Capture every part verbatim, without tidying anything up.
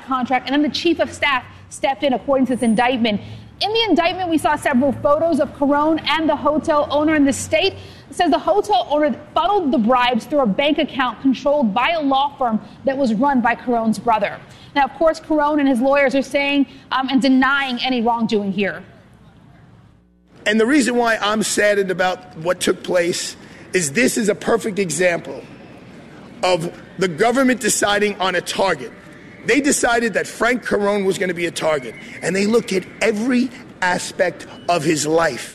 contract, and then the chief of staff stepped in, according to this indictment. In the indictment, we saw several photos of Carone and the hotel owner in the state. It says the hotel owner funneled the bribes through a bank account controlled by a law firm that was run by Carone's brother. Now, of course, Carone and his lawyers are saying um, and denying any wrongdoing here. And the reason why I'm saddened about what took place is this is a perfect example of the government deciding on a target. They decided that Frank Carone was going to be a target, and they looked at every aspect of his life.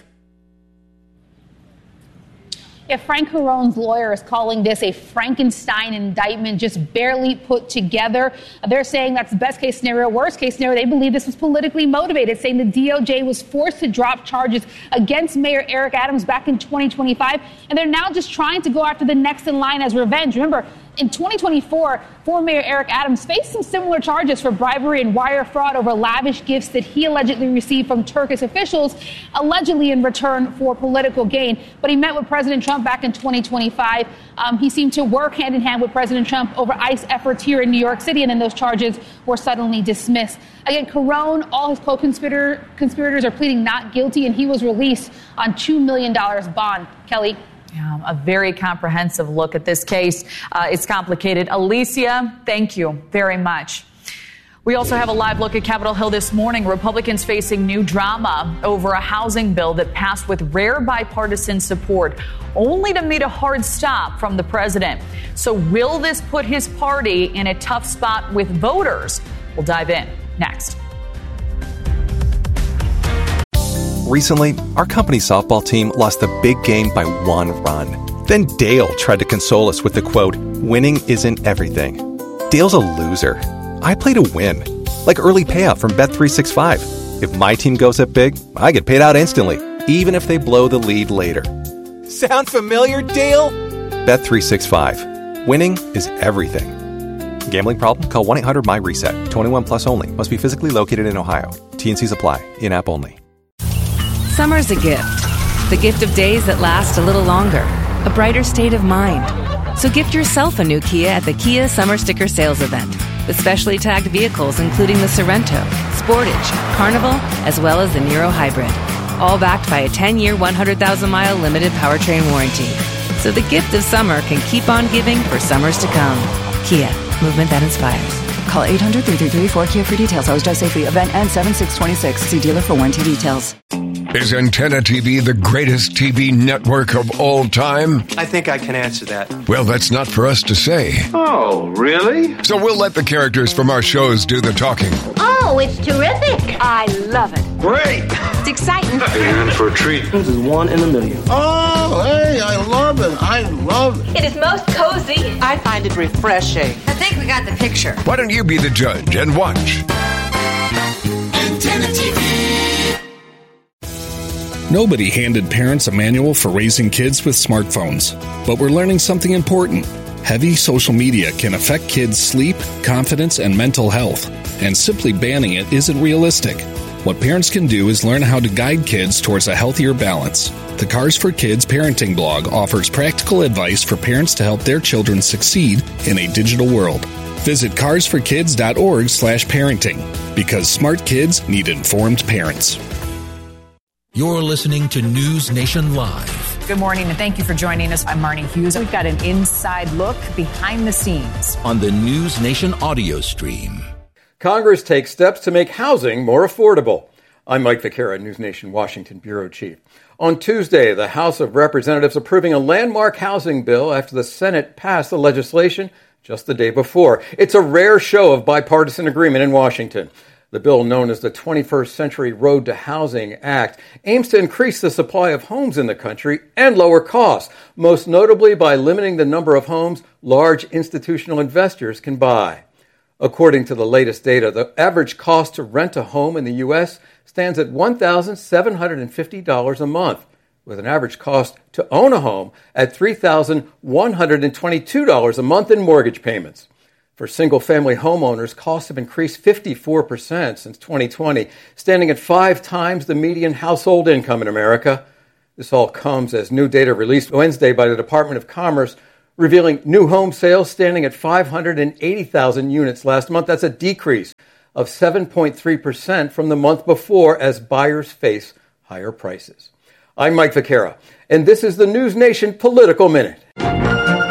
Yeah, Frank Carone's lawyer is calling this a Frankenstein indictment, just barely put together. They're saying that's best case scenario. Worst case scenario, they believe this was politically motivated, saying the D O J was forced to drop charges against Mayor Eric Adams back in twenty twenty-five, and they're now just trying to go after the next in line as revenge. Remember, in twenty twenty-four, former Mayor Eric Adams faced some similar charges for bribery and wire fraud over lavish gifts that he allegedly received from Turkish officials, allegedly in return for political gain. But he met with President Trump back in twenty twenty-five. Um, he seemed to work hand in hand with President Trump over ICE efforts here in New York City, and then those charges were suddenly dismissed. Again, Carone, all his co-conspirator conspirators are pleading not guilty, and he was released on two million dollars bond. Kelly? Yeah, a very comprehensive look at this case. Uh, it's complicated. Alicia, thank you very much. We also have a live look at Capitol Hill this morning. Republicans facing new drama over a housing bill that passed with rare bipartisan support, only to meet a hard stop from the president. So will this put his party in a tough spot with voters? We'll dive in next. Recently, our company's softball team lost the big game by one run. Then Dale tried to console us with the quote, "Winning isn't everything." Dale's a loser. I play to win, like early payout from Bet three sixty-five. If my team goes up big, I get paid out instantly, even if they blow the lead later. Sound familiar, Dale? Bet three sixty-five. Winning is everything. Gambling problem? Call one eight hundred M Y reset. twenty-one plus only. Must be physically located in Ohio. T N Cs apply. In-app only. Summer's a gift. The gift of days that last a little longer. A brighter state of mind. So gift yourself a new Kia at the Kia Summer Sticker Sales Event. With specially tagged vehicles including the Sorrento, Sportage, Carnival, as well as the Niro Hybrid. All backed by a ten-year, one hundred thousand mile limited powertrain warranty. So the gift of summer can keep on giving for summers to come. Kia, movement that inspires. Call eight hundred, three three three, four K I A for details. Always drive safely. Event ends seven six twenty-six. See dealer for warranty details. Is Antenna T V the greatest T V network of all time? I think I can answer that. Well, that's not for us to say. Oh, really? So we'll let the characters from our shows do the talking. Oh, it's terrific. I love it. Great. It's exciting. You're in for a treat. This is one in a million. Oh, hey, I love it. I love it. It is most cozy. I find it refreshing. I think we got the picture. Why don't you be the judge and watch? Antenna T V. Nobody handed parents a manual for raising kids with smartphones, but we're learning something important. Heavy social media can affect kids' sleep, confidence, and mental health, and simply banning it isn't realistic. What parents can do is learn how to guide kids towards a healthier balance. The Cars for Kids parenting blog offers practical advice for parents to help their children succeed in a digital world. Visit cars for kids dot org slash parenting, because smart kids need informed parents. You're listening to News Nation Live. Good morning, and thank you for joining us. I'm Marnie Hughes. We've got an inside look behind the scenes on the News Nation audio stream. Congress takes steps to make housing more affordable. I'm Mike Vaquera, News Nation Washington Bureau Chief. On Tuesday, the House of Representatives approving a landmark housing bill after the Senate passed the legislation just the day before. It's a rare show of bipartisan agreement in Washington. The bill, known as the twenty-first Century Road to Housing Act, aims to increase the supply of homes in the country and lower costs, most notably by limiting the number of homes large institutional investors can buy. According to the latest data, the average cost to rent a home in the U S stands at one thousand seven hundred fifty dollars a month, with an average cost to own a home at three thousand one hundred twenty-two dollars a month in mortgage payments. For single-family homeowners, costs have increased fifty-four percent since twenty twenty, standing at five times the median household income in America. This all comes as new data released Wednesday by the Department of Commerce revealing new home sales standing at five hundred eighty thousand units last month. That's a decrease of seven point three percent from the month before as buyers face higher prices. I'm Mike Vaquera, and this is the News Nation Political Minute.